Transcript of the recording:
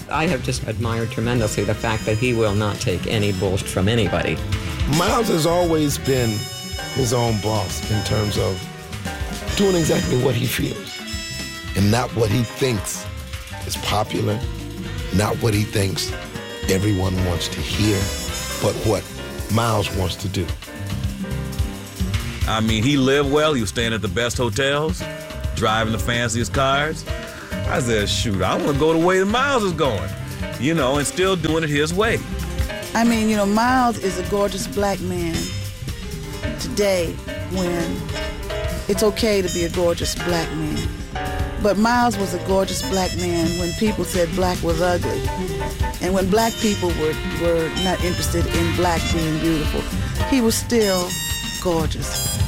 I have just admired tremendously the fact that he will not take any bullshit from anybody. Miles has always been his own boss in terms of doing exactly what he feels and not what he thinks is popular, not what he thinks everyone wants to hear, but what Miles wants to do. I mean, he lived well. He was staying at the best hotels, driving the fanciest cars. I said, shoot, I want to go the way that Miles is going, and still doing it his way. I mean, Miles is a gorgeous black man today when it's okay to be a gorgeous black man. But Miles was a gorgeous black man when people said black was ugly. And when black people were not interested in black being beautiful, he was still gorgeous.